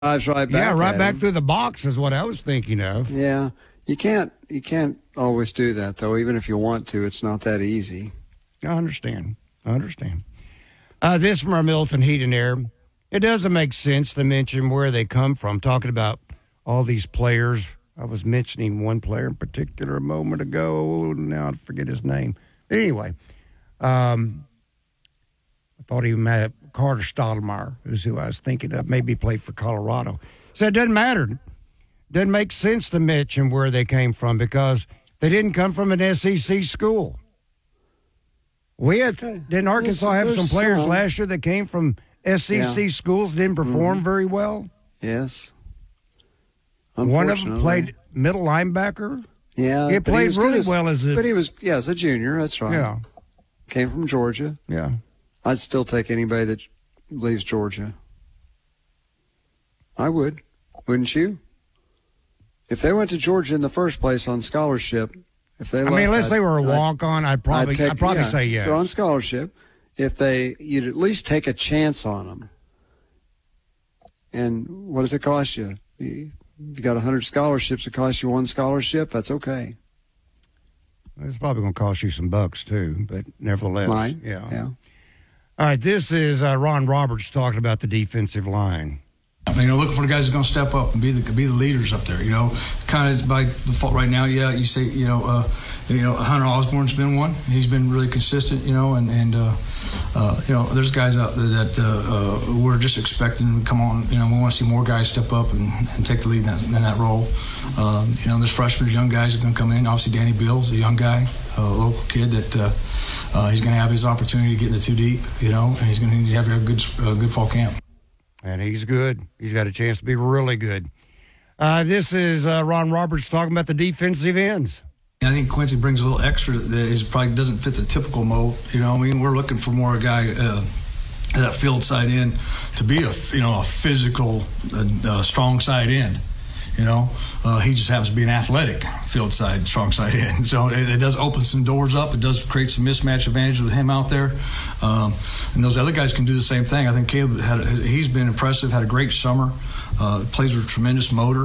Drives right back. Yeah, right back through the box is what I was thinking of. Yeah, you can't always do that though. Even if you want to, it's not that easy. I understand. This from our Milton Heat and Air. It doesn't make sense to mention where they come from. Talking about all these players. I was mentioning one player in particular a moment ago. Now I forget his name. Anyway, I thought he met Carter Stottlemyre, who's who I was thinking of. Maybe played for Colorado. So it doesn't matter. Doesn't make sense to mention where they came from because they didn't come from an SEC school. Didn't Arkansas have some players last year that came from SEC schools, didn't perform very well? Yes. One of them played middle linebacker. Yeah. He played really well as a... But he was, as a junior, that's right. Yeah. Came from Georgia. Yeah. I'd still take anybody that leaves Georgia. I would. Wouldn't you? If they went to Georgia in the first place on scholarship, if they left, unless they were a walk-on, I'd probably say yes. They're on scholarship. You'd at least take a chance on them. And what does it cost you? You got 100 scholarships. It costs you one scholarship. That's okay. It's probably going to cost you some bucks too, but nevertheless, Might. Yeah. All right, this is Ron Roberts talking about the defensive line. Looking for the guys who's going to step up and be the leaders up there. Kind of by default right now. Yeah, you say Hunter Osborne's been one. He's been really consistent. There's guys out there that we're just expecting to come on. We want to see more guys step up and take the lead in that role. There's freshmen, young guys are going to come in. Obviously, Danny Beals, a young guy, a local kid that he's going to have his opportunity to get into 2 deep. And he's going to need to have a good fall camp. And he's good. He's got a chance to be really good. This is Ron Roberts talking about the defensive ends. I think Quincy brings a little extra that probably doesn't fit the typical mold. We're looking for more a guy that field side end to be a physical, strong side end. He just happens to be an athletic field side, strong side end. So it does open some doors up. It does create some mismatch advantage with him out there. And those other guys can do the same thing. I think Caleb he's been impressive, had a great summer, plays with a tremendous motor.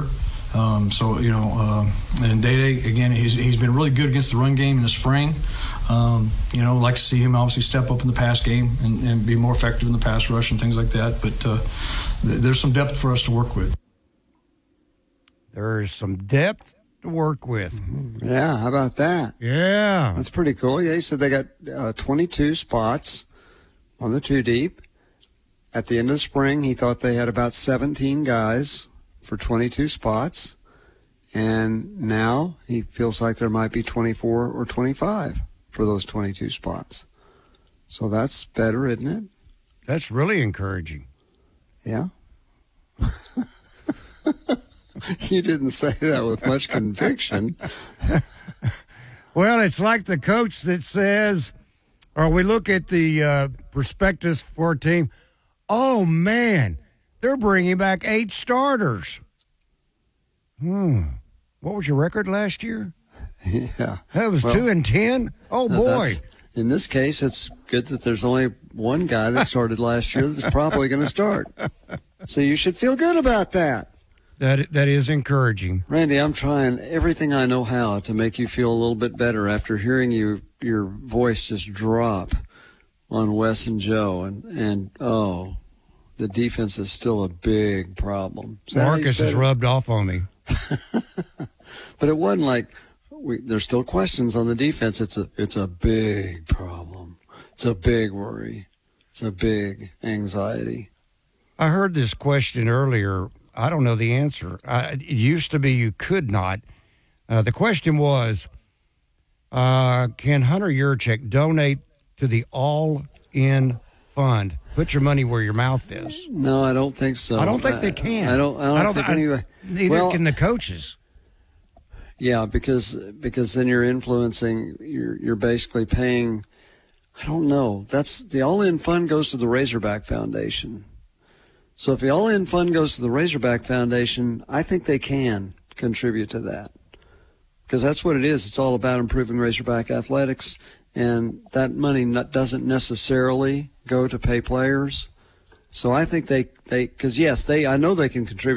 And Day, again, he's been really good against the run game in the spring. Like to see him obviously step up in the pass game and be more effective in the pass rush and things like that. But there's some depth for us to work with. There's some depth to work with. Yeah, how about that? Yeah. That's pretty cool. Yeah, he said they got 22 spots on the 2 deep. At the end of the spring, he thought they had about 17 guys for 22 spots. And now he feels like there might be 24 or 25 for those 22 spots. So that's better, isn't it? That's really encouraging. Yeah. You didn't say that with much conviction. Well, it's like the coach that says, or we look at the prospectus for a team, oh, man, they're bringing back 8 starters. What was your record last year? Yeah. That was 2-10? Oh, boy. In this case, it's good that there's only one guy that started last year that's probably going to start. So you should feel good about that. That is encouraging. Randy, I'm trying everything I know how to make you feel a little bit better after hearing your voice just drop on Wes and Joe. And the defense is still a big problem. Marcus has rubbed off on me. But it wasn't like there's still questions on the defense. It's a big problem. It's a big worry. It's a big anxiety. I heard this question earlier. I don't know the answer. It used to be you could not. The question was, can Hunter Yurachek donate to the All-In Fund? Put your money where your mouth is. No, I don't think so. I don't think they can. I don't think anyway. Neither can the coaches. Yeah, because then you're influencing. You're basically paying. I don't know. That's the All-In Fund goes to the Razorback Foundation. So if the All-In Fund goes to the Razorback Foundation, I think they can contribute to that. Because that's what it is. It's all about improving Razorback athletics, and that money doesn't necessarily go to pay players. So I think because yes, I know they can contribute.